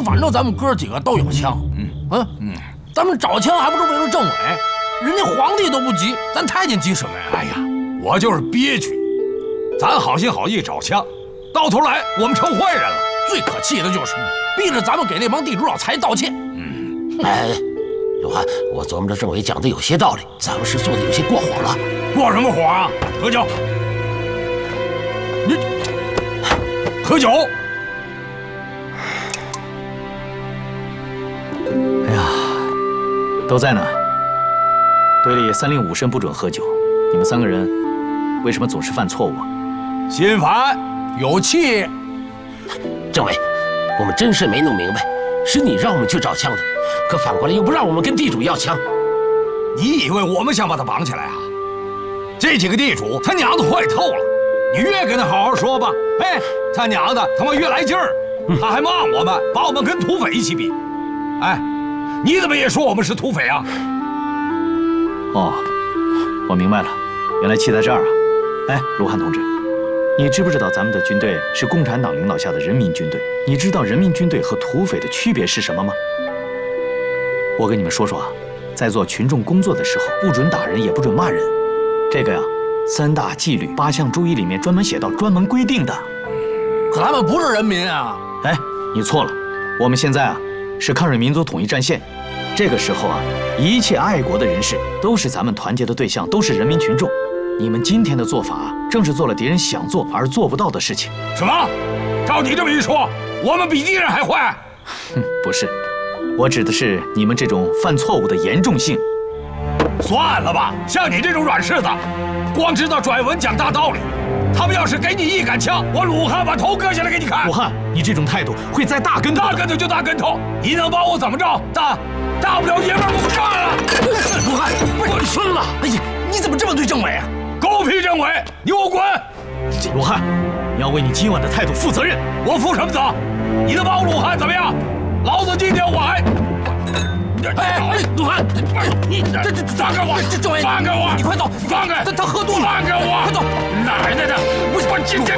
反正咱们哥几个都有枪，咱们找枪还不是为了政委？人家皇帝都不急，咱太监急什么呀？ 哎呀，我就是憋屈，咱好心好意找枪，到头来我们成坏人了。 最可气的就是逼着咱们给那帮地主老财道歉。 哎，刘汉，我琢磨着政委讲的有些道理，咱们是做的有些过火了。 过什么火啊？喝酒，你喝酒。 哎呀，都在呢。队里3令5申不准喝酒，你们3个人为什么总是犯错误啊？ 心烦， 有气。 政委，我们真是没弄明白，是你让我们去找枪的，可反过来又不让我们跟地主要枪。 你以为我们想把他绑起来啊？这几个地主他娘的坏透了，你越跟他好好说吧，哎，他娘的他妈越来劲儿，他还骂我们，把我们跟土匪一起比。哎，你怎么也说我们是土匪啊？ 哦，我明白了，原来气在这儿啊！哎，卢汉同志，你知不知道咱们的军队是共产党领导下的人民军队？你知道人民军队和土匪的区别是什么吗？我跟你们说说啊，在做群众工作的时候，不准打人，也不准骂人。这个呀，3大纪律8项注意里面专门写到、专门规定的。 可他们不是人民啊！ 哎，你错了，我们现在啊是抗日民族统一战线。这个时候啊，一切爱国的人士都是咱们团结的对象，都是人民群众。你们今天的做法，正是做了敌人想做而做不到的事情。 什么？照你这么一说，我们比敌人还坏？ 不是，我指的是你们这种犯错误的严重性。 算了吧，像你这种软柿子，光知道拽文讲大道理。他们要是给你一杆枪，我鲁汉把头割下来给你看。 鲁汉，你这种态度会栽大跟头。 大跟头就大跟头，你能把我怎么着？大不了爷们儿我干了。 鲁汉，不是孙子，哎呀，你怎么这么对政委啊？ 狗屁政委，你给我滚！ 鲁汉，你要为你今晚的态度负责任。 我负什么责？你能把我鲁汉怎么样？老子今天我还…… 哎，鲁汉，你这放开我！ 政委， 放开我！ 你快走！ 放开！ 他喝多了！ 放开我！ 快走！ 哪来的？我今天。